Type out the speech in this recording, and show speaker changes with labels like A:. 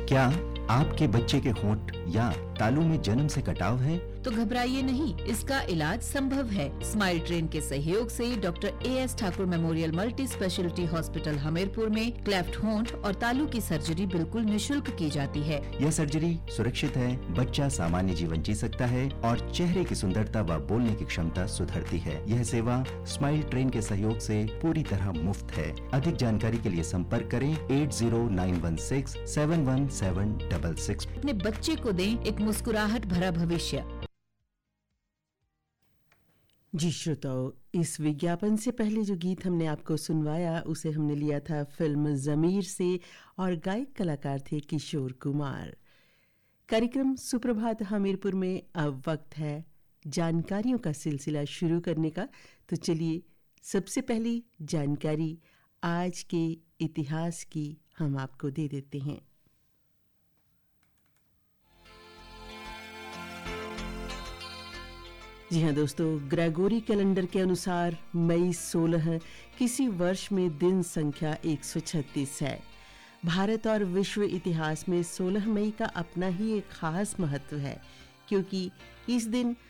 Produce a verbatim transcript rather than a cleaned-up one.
A: क्या आपके बच्चे के होंठ या तालू में जन्म से कटाव है?
B: तो घबराइए नहीं, इसका इलाज संभव है। स्माइल ट्रेन के सहयोग से doctor A S Thakur memorial multi speciality hospital Hamirpur में क्लेफ्ट होंठ और तालू की सर्जरी बिल्कुल निशुल्क की जाती है।
A: यह सर्जरी सुरक्षित है, बच्चा सामान्य जीवन जी सकता है और चेहरे की सुंदरता व बोलने की क्षमता सुधरती है। यह सेवा स्माइल ट्रेन के सहयोग से पूरी तरह मुफ्त है। अधिक जानकारी के लिए संपर्क करें eight zero nine one six seven one seven double six.
B: अपने बच्चे को दें एक मुस्कुराहट भरा भविष्य।
C: जी श्रोताओ, इस विज्ञापन से पहले जो गीत हमने आपको सुनवाया उसे हमने लिया था फिल्म ज़मीर से और गायक कलाकार थे किशोर कुमार। कार्यक्रम सुप्रभात हमीरपुर में अब वक्त है जानकारियों का सिलसिला शुरू करने का। तो चलिए सबसे पहली जानकारी आज के इतिहास की हम आपको दे देते हैं। जी हाँ दोस्तों, ग्रेगोरी कैलेंडर के अनुसार मई सोलह किसी वर्ष में दिन संख्या एक सौ छत्तीस है। भारत और विश्व इतिहास में सोलह मई का अपना ही एक खास महत्व है, क्योंकि इस दिन